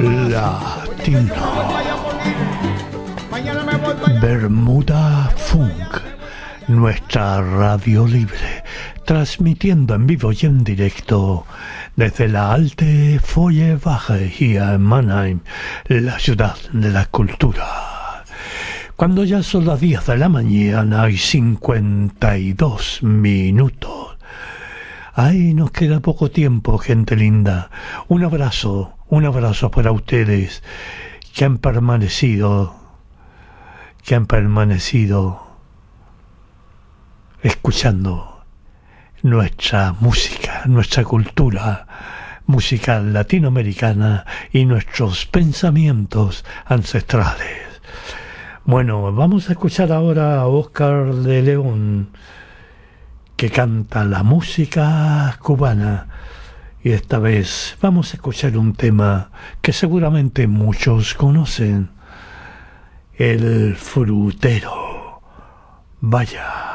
Latino. Bermuda Funk, nuestra radio libre, transmitiendo en vivo y en directo desde la Alte Feuerwache hier en Mannheim, la ciudad de la cultura. Cuando ya son las 10 de la mañana y 52 minutos. Ay, nos queda poco tiempo, gente linda. Un abrazo para ustedes que han permanecido escuchando nuestra música, nuestra cultura musical latinoamericana y nuestros pensamientos ancestrales. Bueno, vamos a escuchar ahora a Oscar de León, que canta la música cubana, y esta vez vamos a escuchar un tema que seguramente muchos conocen: El Frutero. Vaya.